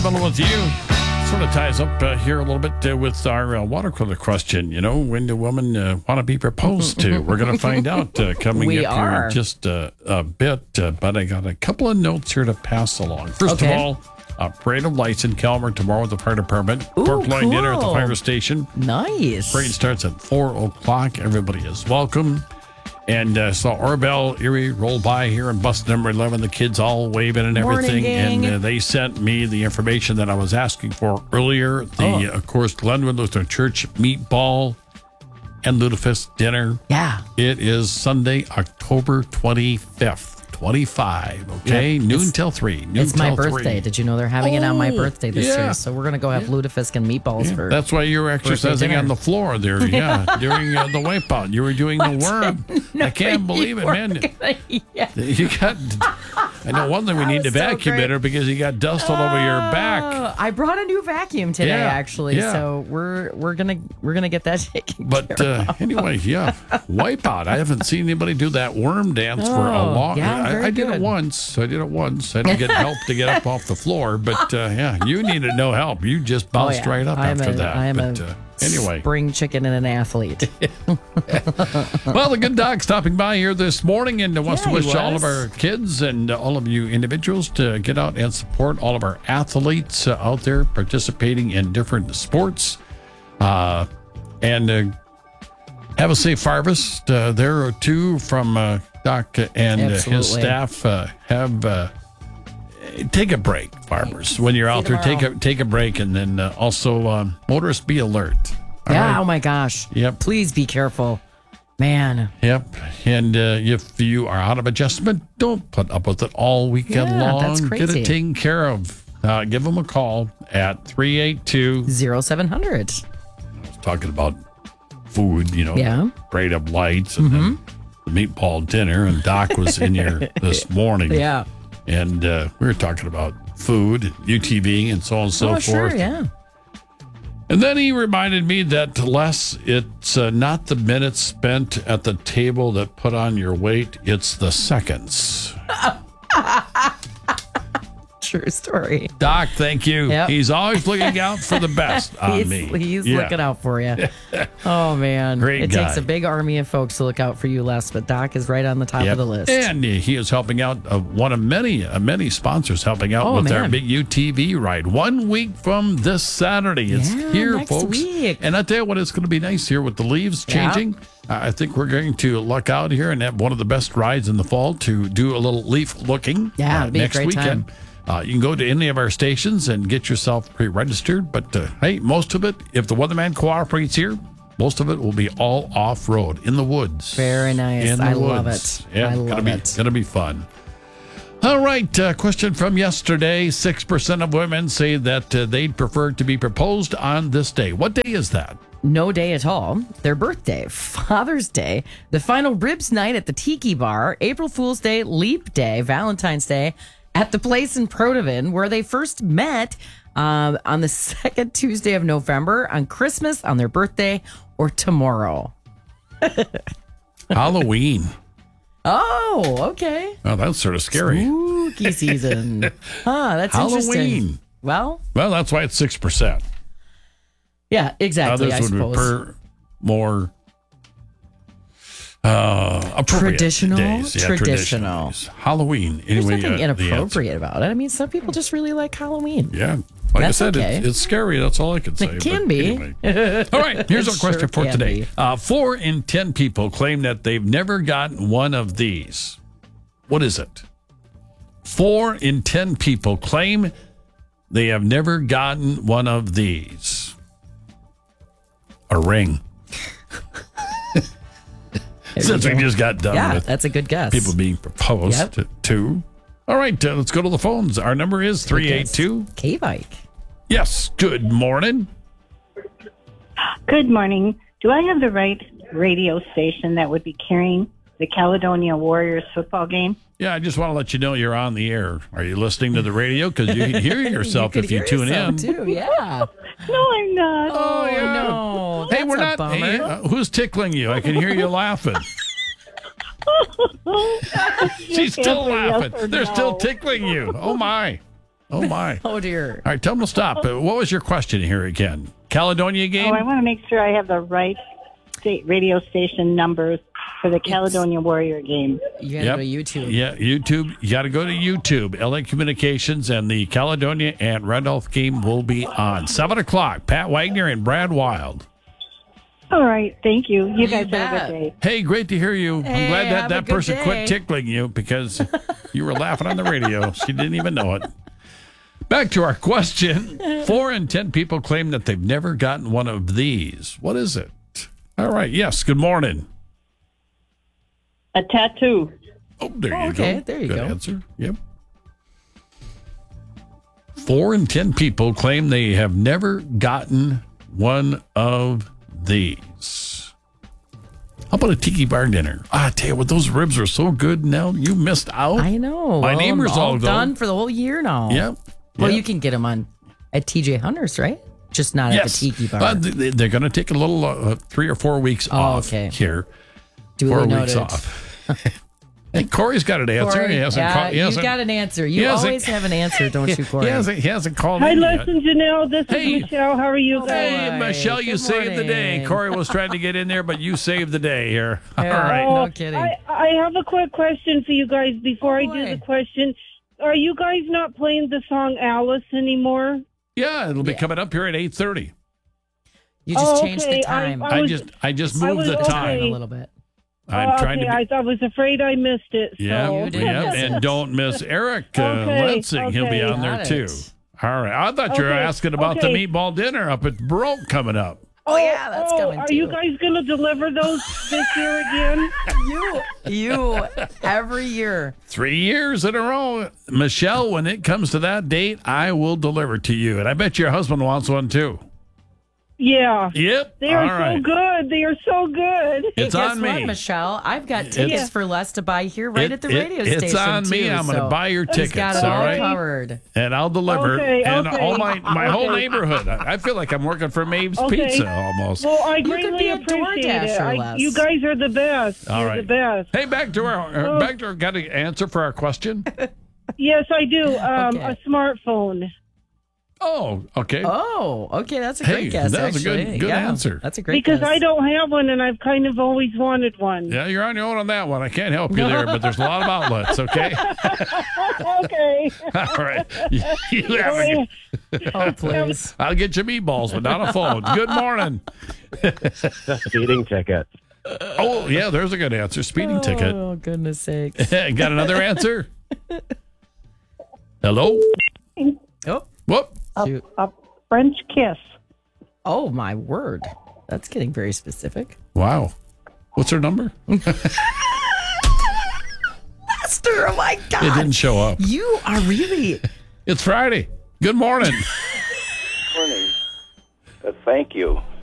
With you, sort of ties up here a little bit with our water cooler question. You know, when do women want to be proposed to? We're going to find out coming up here in just a bit. But I got a couple of notes here to pass along. First of all, Parade of Lights in Calmer tomorrow with the fire department. Pork loin dinner at the fire station. Nice. Parade starts at 4 o'clock. Everybody is welcome. And saw Orbell Erie roll by here in bus number 11. The kids all waving and everything. Morning, and they sent me the information that I was asking for earlier. Of course, Glenwood Lutheran Church meatball and lutefisk dinner. Yeah. It is Sunday, October 25th. 25, okay? Yep. Noon till 3. It's my birthday. Did you know they're having it on my birthday this year? So we're going to go have lutefisk and meatballs for That's why you were exercising on the floor there, during the wipeout. You were doing the worm. I can't believe it, man. You got... I know one thing we need to vacuum better because you got dust all over your back. I brought a new vacuum today, actually. Yeah. So we're gonna get that taken care of. Anyway, wipeout. I haven't seen anybody do that worm dance for a long time. I did it once. I didn't get help to get up off the floor, but you needed no help. You just bounced right up after that. Anyway, spring chicken and an athlete. Well, the good doc stopping by here this morning and wants to wish all of our kids and all of you individuals to get out and support all of our athletes out there participating in different sports, and have a safe harvest. There too from Doc and his staff. Take a break, farmers. When you're out there, take a break, and then also motorists, be alert. All right? Oh my gosh. Yep. Please be careful, man. Yep. And if you are out of adjustment, don't put up with it all weekend long. That's crazy. Get it taken care of. Give them a call at 382-0700. I was talking about food, Parade of Lights and then the meatball dinner, and Doc was in here this morning. Yeah. And we were talking about food, UTV, and so on and so forth. Sure, yeah. And then he reminded me that, Les, it's not the minutes spent at the table that put on your weight, it's the seconds. True story. Doc, thank you. Yep. He's always looking out for the best on me. He's looking out for you. Oh, man. Great guy. It takes a big army of folks to look out for you, Les, but Doc is right on the top of the list. And he is helping out one of many sponsors helping out with our big UTV ride. 1 week from this Saturday. It's here, next folks. Week. And I tell you what, it's going to be nice here with the leaves changing. I think we're going to luck out here and have one of the best rides in the fall to do a little leaf looking next weekend. Time. You can go to any of our stations and get yourself pre-registered. But, hey, most of it, if the weatherman cooperates here, most of it will be all off-road, in the woods. Very nice. I love it. Yeah, it's going to be fun. All right, question from yesterday. 6% of women say that they'd prefer to be proposed on this day. What day is that? No day at all. Their birthday, Father's Day, the final ribs night at the Tiki Bar, April Fool's Day, Leap Day, Valentine's Day, at the place in Protivin, where they first met on the second Tuesday of November, on Christmas, on their birthday, or tomorrow. Halloween. Oh, okay. Oh, that's sort of scary. Spooky season. That's Halloween. Interesting. Well, that's why it's 6%. Yeah, exactly. Others I would suppose. be more appropriate traditional days. Yeah, traditional days. Halloween. There's Anyway, nothing inappropriate about it. I mean, some people just really like Halloween. Yeah. Like That's I said, okay. it's scary. That's all I can say. It can be. Anyway. All right. Here's our question for today. 4 in 10 people claim that they've never gotten one of these. What is it? 4 in 10 people claim they have never gotten one of these. A ring. Since we just got done with that's a good guess. people being proposed to. All right, let's go to the phones. Our number is 382. K-Bike. Yes, good morning. Good morning. Do I have the right radio station that would be carrying the Caledonia Warriors football game? Yeah, I just want to let you know you're on the air. Are you listening to the radio? Because you can hear yourself if you tune in. Too, yeah. No, I'm not. Oh, no. Hey, we're not. Bummer. Hey, who's tickling you? I can hear you laughing. She's still laughing. Yes or They're no. still tickling you. Oh, my. Oh, my. Oh, dear. All right, tell them to stop. What was your question here again? Caledonia game? Oh, I want to make sure I have the right radio station numbers for the Caledonia Warrior game. You got to go to YouTube. Yeah, YouTube. You got to go to YouTube. LA Communications and the Caledonia and Randolph game will be on 7 o'clock. Pat Wagner and Brad Wild. All right. Thank you. You guys bet. have a good day. Hey, great to hear you. Hey, I'm glad have that a good person day. quit tickling you because you were laughing on the radio. She didn't even know it. Back to our question. 4 in 10 people claim that they've never gotten one of these. What is it? All right. Yes. Good morning. A tattoo. Oh, there you okay, go. there you Good go. answer. Yep. 4 in 10 people claim they have never gotten one of these. How about a tiki bar dinner? I tell you what, those ribs are so good now. You missed out. I know. My neighbors all done for the whole year now. Yep. Well, Yep. you can get them at TJ Hunter's, right? Just not at the tiki bar. They're going to take a little 3 or 4 weeks off here. Duly 4 noted. weeks off. Hey, Corey's got an answer. Corey, He hasn't you've got an answer. You always have an answer, don't you, Corey? He hasn't called Hi, in yet. Lesson Janelle. This is Michelle. How are you guys? Hey, Hi. Michelle, you Good saved the day. morning. Corey was trying to get in there, but you saved the day here. All Yeah. right. No kidding. I have a quick question for you guys before I do Boy. the question. Are you guys not playing the song Alice anymore? Yeah, it'll be coming up here at 8:30. You just Oh, changed okay. the time I was- I just I moved was the okay. time. a little bit. I'm trying okay. to be. I was afraid I missed it. Yeah, So. You did yeah, miss and it. don't miss Eric Okay, Lensing. He'll be okay. on there Got too. it. All right. I thought you were Okay, asking about the okay. meatball dinner up at Baroque coming up. Oh, yeah, that's coming Are too. you guys going to deliver those this year again? You every year. 3 years in a row. Michelle, when it comes to that date, I will deliver to you. And I bet your husband wants one too. Yeah. Yep. They are All right. so good. They are so good. Hey, It's guess on what, me. Michelle? I've got tickets for Les to buy here at the radio station. It's on me. too, I'm going to so buy your he's tickets. got it all all right. covered. And I'll deliver. Okay, and okay. all my whole neighborhood. I feel like I'm working for Maeve's Okay. Pizza almost. Well, I You could greatly be a appreciate DoorDasher, it. Les. You guys are the best. All You're right. the best. Hey, back to our got an answer for our question? Yes, I do. Okay. A smartphone. Oh, okay. Oh, okay. That's a Hey, great guess, that was a good- actually. good Yeah, answer. That's a great Because guess. I don't have one, and I've kind of always wanted one. Yeah, you're on your own on that one. I can't help you there, but there's a lot of outlets, okay? Okay. All right. You have a- Oh, please. I'll get you meatballs, but not a phone. Good morning. Speeding ticket. Oh, yeah, there's a good answer. Speeding ticket. Oh, goodness sakes. Got another answer? Hello? Oh, Whoop. shoot. A French kiss. Oh, my word. That's getting very specific. Wow. What's her number? Lester, oh, my God. It didn't show up. You are really... It's Friday. Good morning. Morning. Thank you.